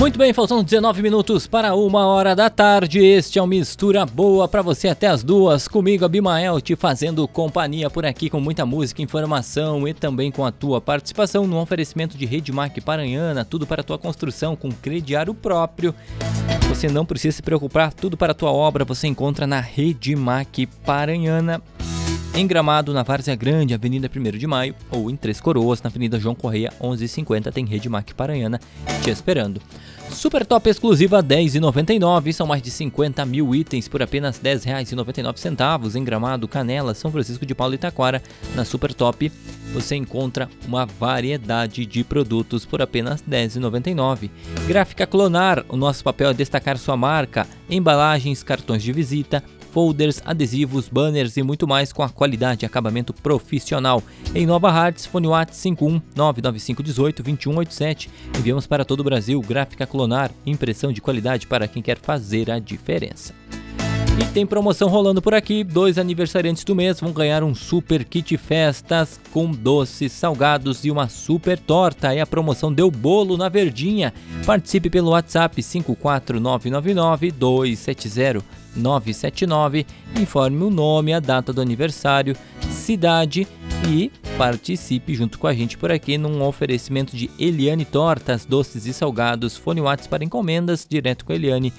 Muito bem, faltam 19 minutos para 1h da tarde. Este é o Mistura Boa para você até as 2, comigo, Abimael, te fazendo companhia por aqui com muita música, informação e também com a tua participação no oferecimento de Redmac Paranhana, tudo para a tua construção com crediário próprio. Você não precisa se preocupar, tudo para a tua obra você encontra na Redmac Paranhana. Em Gramado, na Várzea Grande, Avenida 1º de Maio, ou em Três Coroas, na Avenida João Correia, 1150, tem Redmac Paranhana te esperando. Super Top exclusiva R$ 10,99, são mais de 50 mil itens por apenas R$ 10,99. Em Gramado, Canela, São Francisco de Paula e Taquara, na Super Top, você encontra uma variedade de produtos por apenas R$ 10,99. Gráfica Clonar, o nosso papel é destacar sua marca, embalagens, cartões de visita, folders, adesivos, banners e muito mais com a qualidade e acabamento profissional. Em Nova Hartz, fone WhatsApp 51 99518 2187. Enviamos para todo o Brasil. Gráfica Clonar, impressão de qualidade para quem quer fazer a diferença. E tem promoção rolando por aqui, 2 aniversariantes do mês vão ganhar um super kit festas com doces, salgados e uma super torta. E a promoção deu bolo na Verdinha. Participe pelo WhatsApp 54999 270 979, informe o nome, a data do aniversário, cidade e participe junto com a gente por aqui num oferecimento de Eliane Tortas, doces e salgados. Fone WhatsApp para encomendas direto com a Eliane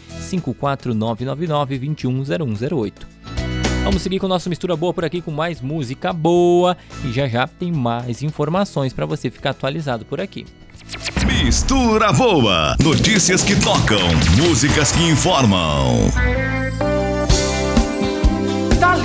54999-210108. Vamos seguir com o nosso Mistura Boa por aqui com mais música boa e já tem mais informações para você ficar atualizado por aqui. Mistura Boa, notícias que tocam, músicas que informam.